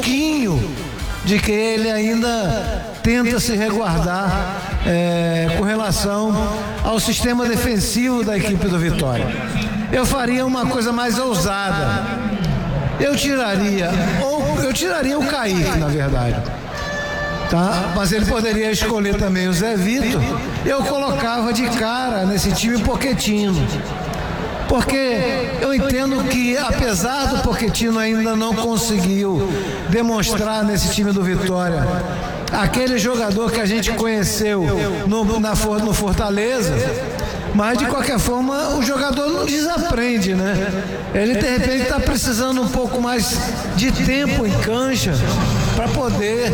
pouquinho de que ele ainda tenta se resguardar com relação ao sistema defensivo da equipe do Vitória. Eu faria uma coisa mais ousada. Eu tiraria o Kaique, na verdade. Tá? Mas ele poderia escolher também o Zé Vitor. Eu colocava de cara nesse time o Pochettino. Porque eu entendo que, apesar do Pochettino ainda não conseguiu demonstrar nesse time do Vitória aquele jogador que a gente conheceu no Fortaleza, mas de qualquer forma o jogador não desaprende, né? Ele de repente está precisando um pouco mais de tempo em cancha para poder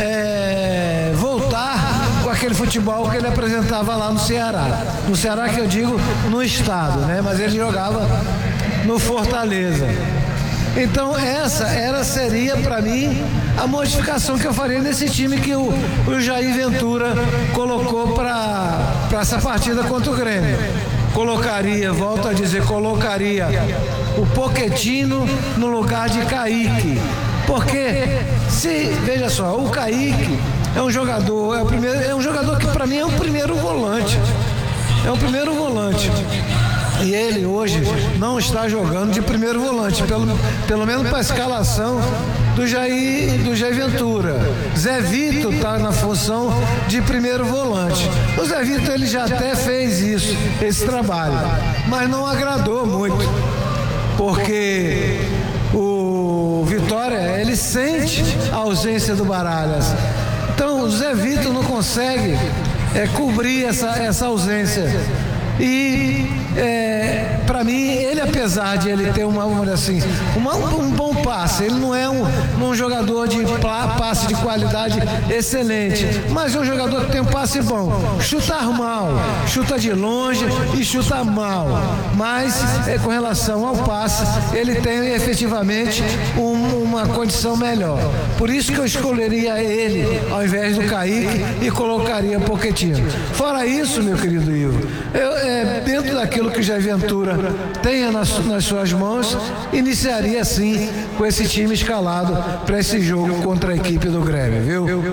voltar com aquele futebol que ele apresentava lá no Ceará. No Ceará, que eu digo no estado, né? Mas ele jogava no Fortaleza. Então essa seria para mim a modificação que eu faria nesse time que o Jair Ventura colocou para essa partida contra o Grêmio. Volto a dizer, colocaria o Pochettino no lugar de Kaique. Porque, veja só, o Kaique é um jogador, é um jogador que para mim é um primeiro volante. É um primeiro volante. E ele hoje não está jogando de primeiro volante, pelo menos para a escalação do Jair Ventura. Zé Vitor está na função de primeiro volante. O Zé Vitor ele já até fez esse trabalho, mas não agradou muito, porque o Vitória ele sente a ausência do Baralhas. Então o Zé Vitor não consegue cobrir essa ausência. E para mim, ele, apesar de ele ter um bom passe, ele não é um jogador de passe de qualidade excelente, mas é um jogador que tem um passe bom, chuta mal, chuta de longe e chuta mal, mas com relação ao passe ele tem efetivamente uma condição melhor. Por isso que eu escolheria ele ao invés do Kaique e colocaria Pochettino. Fora isso, meu querido Ivo, dentro daquilo que o Jair Ventura tenha nas suas mãos, iniciaria sim com esse time escalado para esse jogo contra a equipe do Grêmio, viu?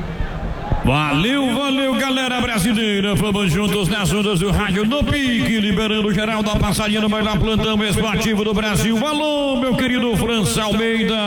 Valeu, galera brasileira. Vamos juntos nas ondas do rádio no pique, liberando geral da passadinha no melhor plantão esportivo do Brasil. Alô, meu querido França Almeida.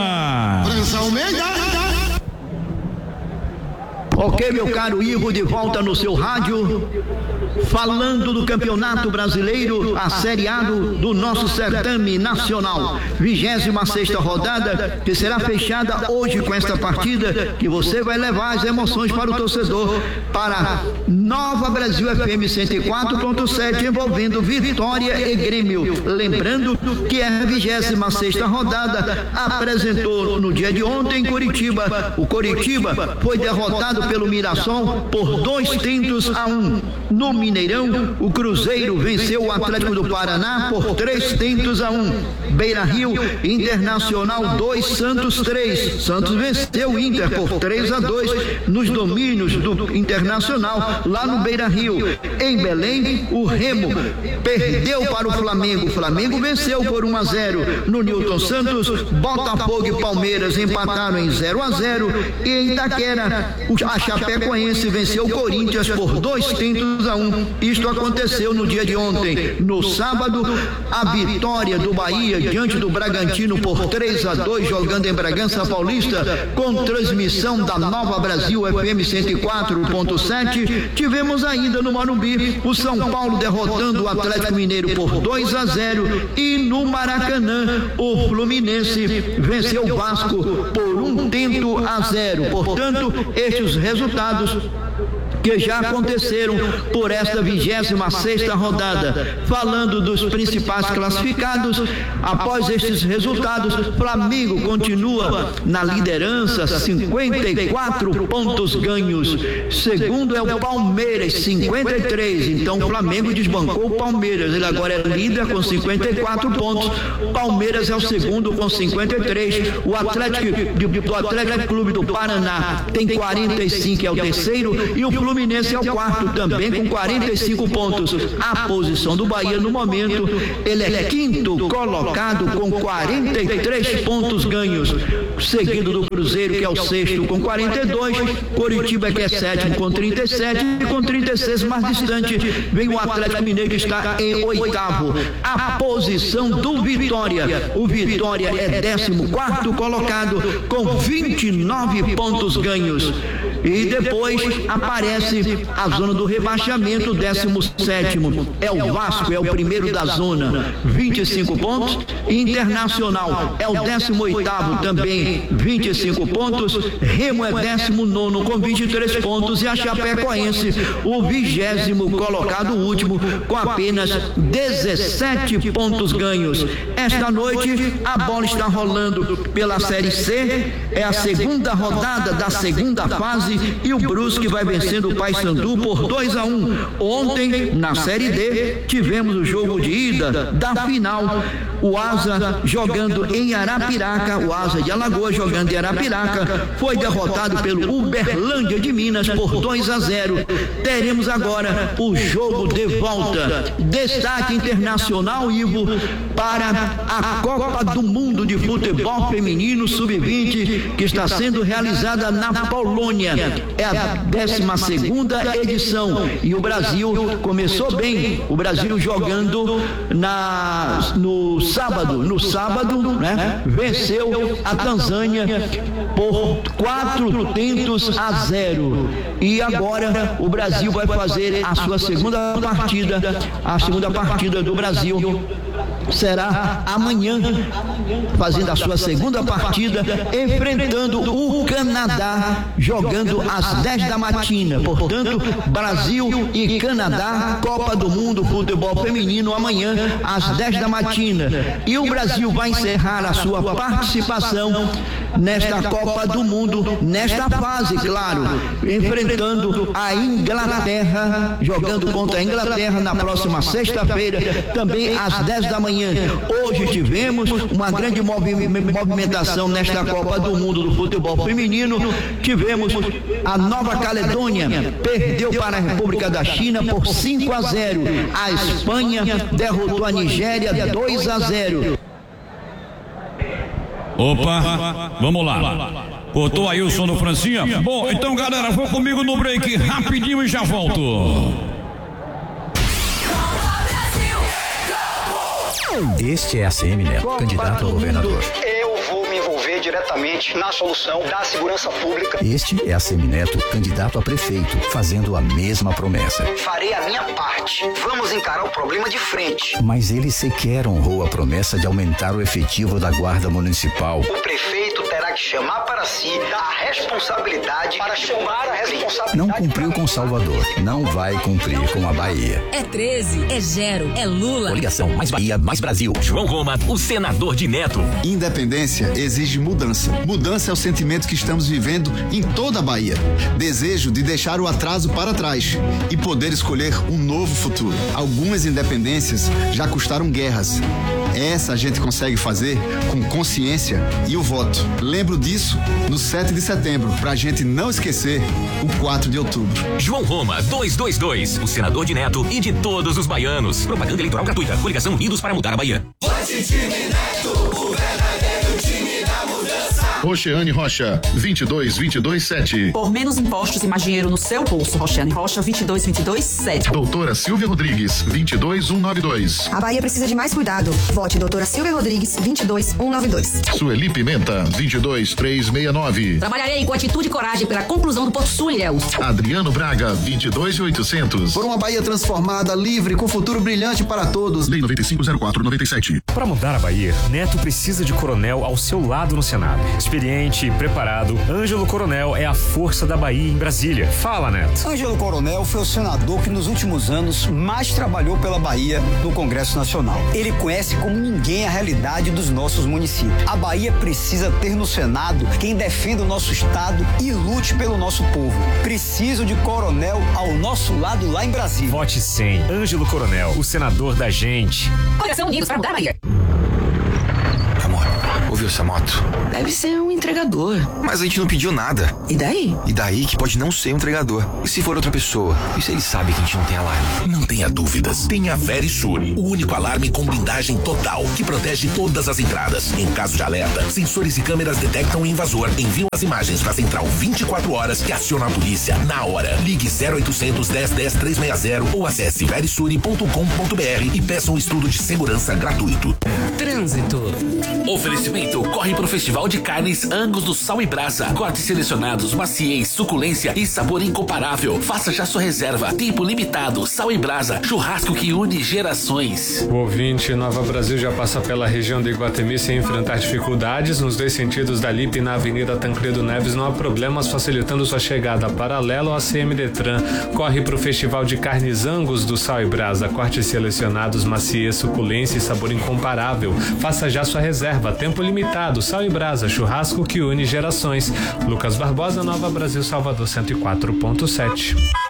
Ok, meu caro Ivo, de volta no seu rádio, falando do Campeonato Brasileiro, a Série A do nosso certame nacional, 26ª rodada, que será fechada hoje com esta partida, que você vai levar as emoções para o torcedor, para Nova Brasil FM 104.7, envolvendo Vitória e Grêmio. Lembrando que a 26ª rodada apresentou no dia de ontem em Curitiba. O Curitiba foi derrotado pelo Mirassol por 2-1. No Mineirão, o Cruzeiro venceu o Atlético do Paraná por 3-1. Beira Rio, Internacional 2, Santos 3. Santos venceu o Inter por 3-2 nos domínios do Internacional, lá no Beira Rio. Em Belém, o Remo perdeu para o Flamengo. O Flamengo venceu por 1-0. No Newton Santos, Botafogo e Palmeiras empataram em 0-0. E em Itaquera, a Chapecoense venceu o Corinthians por 2-1. Isto aconteceu no dia de ontem. No sábado, a vitória do Bahia diante do Bragantino por 3-2, jogando em Bragança Paulista, com transmissão da Nova Brasil FM 104.7. Tivemos ainda no Morumbi o São Paulo derrotando o Atlético Mineiro por 2-0, e no Maracanã o Fluminense venceu o Vasco por 1-0. Portanto, estes resultados que já aconteceram por esta 26ª rodada. Falando dos principais classificados, após estes resultados, Flamengo continua na liderança, 54 pontos ganhos. Segundo é o Palmeiras, 53. Então o Flamengo desbancou o Palmeiras, ele agora é líder com 54 pontos. Palmeiras é o segundo com 53. O Atlético Clube do Paraná tem 45, é o terceiro, e o Fluminense é o quarto, também com 45 pontos. A posição do Bahia no momento, ele é quinto colocado com 43 pontos ganhos, seguido do Cruzeiro, que é o sexto com 42, Coritiba, que é sétimo com 37, e com 36 mais distante vem o Atlético Mineiro, que está em oitavo. A posição do Vitória, o Vitória é 14º colocado com 29 pontos ganhos. E depois aparece a zona do rebaixamento, 17º é o Vasco, é o primeiro da zona, 25 pontos. Internacional é o 18º também, 25 pontos. Remo é 19º com 23 pontos. E a Chapecoense, o 20º colocado, último, com apenas 17 pontos ganhos. Esta noite a bola está rolando pela Série C, é a segunda rodada da segunda fase, e o Brusque vai vencendo o Paysandu por 2-1. Ontem, na Série D, tivemos o jogo de ida da final, o Asa jogando em Arapiraca, o Asa de Alagoas jogando em Arapiraca, foi derrotado pelo Uberlândia de Minas por 2-0. Teremos agora o jogo de volta. Destaque internacional, Ivo, para a Copa do Mundo de Futebol Feminino Sub-20, que está sendo realizada na Polônia. É a 12ª edição, e o Brasil começou bem, o Brasil jogando no sábado, né? Venceu a Tanzânia por 4-0. E agora o Brasil vai fazer a sua segunda partida. A segunda partida do Brasil será amanhã, fazendo a sua segunda partida, enfrentando o Canadá, jogando às 10 da matina. Portanto, Brasil e Canadá, Copa do Mundo Futebol Feminino, amanhã às 10 da matina. E o Brasil vai encerrar a sua participação nesta Copa do Mundo, nesta fase, claro, enfrentando a Inglaterra, jogando contra a Inglaterra na próxima sexta-feira, também às 10 da manhã. Hoje tivemos uma grande movimentação nesta Copa do Mundo do Futebol Feminino. Tivemos a Nova Caledônia, perdeu para a República da China por 5-0. A Espanha derrotou a Nigéria 2-0. Opa, vamos lá. Cortou aí o som do Francinha? Bom, então galera, vou comigo no break rapidinho e já volto. Este é ACM Neto, candidato a governador. Eu vou me envolver diretamente na solução da segurança pública. Este é ACM Neto, candidato a prefeito, fazendo a mesma promessa. Farei a minha parte. Vamos encarar o problema de frente. Mas ele sequer honrou a promessa de aumentar o efetivo da Guarda Municipal. O prefeito terá que chamar para si a responsabilidade para chamar a responsabilidade. Não cumpriu com Salvador, não vai cumprir com a Bahia. É 13, é 0, é Lula. Coligação mais Bahia, mais Brasil. João Roma, o senador de Neto. Independência exige mudança. Mudança é o sentimento que estamos vivendo em toda a Bahia. Desejo de deixar o atraso para trás e poder escolher um novo futuro. Algumas independências já custaram guerras. Essa a gente consegue fazer com consciência e o voto. Lembro disso no 7 de setembro, pra gente não esquecer o 4 de outubro. João Roma, 222, o senador de Neto e de todos os baianos. Propaganda eleitoral gratuita. Coligação Unidos para mudar a Bahia. Vote time Neto, o verdadeiro time da mudança. Roxeane Rocha, 22227. Por menos impostos e mais dinheiro no seu bolso. Roxeane Rocha, 22227. Doutora Silvia Rodrigues, 22192. A Bahia precisa de mais cuidado. Vote doutora Silvia Rodrigues, 22192. Sueli Pimenta, 22369. Trabalharei com atitude e coragem pela conclusão do Porto Sul, Ilhéus. Adriano Braga, 22800. Por uma Bahia transformada, livre, com futuro brilhante para todos. Lei 950497. Para mudar a Bahia, Neto precisa de coronel ao seu lado no Senado. Experiente e preparado, Ângelo Coronel é a força da Bahia em Brasília. Fala, Neto. Ângelo Coronel foi o senador que nos últimos anos mais trabalhou pela Bahia no Congresso Nacional. Ele conhece como ninguém a realidade dos nossos municípios. A Bahia precisa ter no Senado quem defenda o nosso estado e lute pelo nosso povo. Preciso de coronel ao nosso lado lá em Brasília. Vote 100. Ângelo Coronel, o senador da gente. Coligação Unidos para mudar a Bahia. Amor, ouviu essa moto? Deve ser um entregador entregador. Mas a gente não pediu nada. E daí? E daí que pode não ser um entregador. E se for outra pessoa? E se ele sabe que a gente não tem alarme? Não tenha dúvidas. Tenha Verisure, o único alarme com blindagem total que protege todas as entradas. Em caso de alerta, sensores e câmeras detectam o invasor, enviam as imagens para a central 24 horas que aciona a polícia na hora. Ligue 0800 10 10 360 ou acesse verisure.com.br e peça um estudo de segurança gratuito. Trânsito. Oferecimento: corre pro Festival de Carnes Angus do Sal e Brasa. Cortes selecionados, maciez, suculência e sabor incomparável. Faça já sua reserva. Tempo limitado. Sal e Brasa, churrasco que une gerações. O ouvinte Nova Brasil já passa pela região de Iguatemi sem enfrentar dificuldades. Nos dois sentidos da Lipe e na Avenida Tancredo Neves não há problemas, facilitando sua chegada paralelo à CM Detran. Corre pro Festival de Carnes Angus do Sal e Brasa. Cortes selecionados, maciez, suculência e sabor incomparável. Faça já sua reserva. Tempo limitado. Sal e Brasa, churrasco que une gerações. Lucas Barbosa, Nova Brasil, Salvador 104.7.